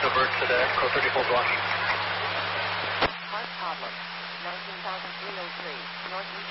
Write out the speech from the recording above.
Divert to the Echo 34 blocking. Park Problem, 19,303, northeast.